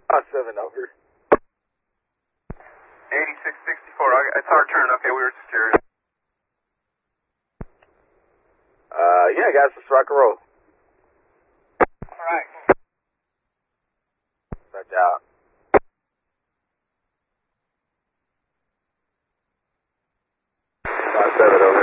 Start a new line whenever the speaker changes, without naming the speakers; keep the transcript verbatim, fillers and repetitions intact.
Uh, seven over.
eighty-six sixty-four, it's our turn. Okay, we were just curious.
Uh, yeah, guys, let's rock and roll.
Alright.
Watch out. Five seven over.